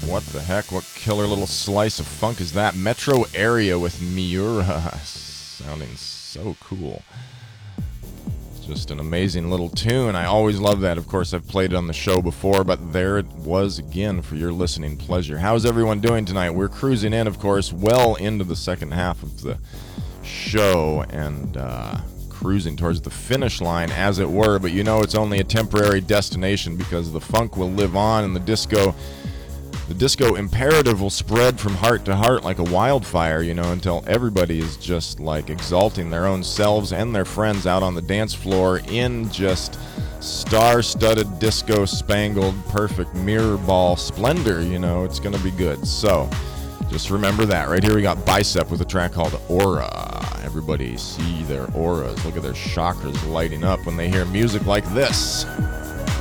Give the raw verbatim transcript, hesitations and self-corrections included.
What the heck? What killer little slice of funk is that? Metro Area with Miura. Sounding so cool. Just an amazing little tune. I always love that. Of course, I've played it on the show before, but there it was again for your listening pleasure. How's everyone doing tonight? We're cruising in, of course, well into the second half of the show and uh, cruising towards the finish line, as it were. But you know it's only a temporary destination because the funk will live on and the disco... The disco imperative will spread from heart to heart like a wildfire, you know, until everybody is just like exalting their own selves and their friends out on the dance floor in just star-studded, disco-spangled, perfect mirror ball splendor, you know. It's going to be good. So, just remember that. Right here we got Bicep with a track called Aura. Everybody see their auras. Look at their chakras lighting up when they hear music like this.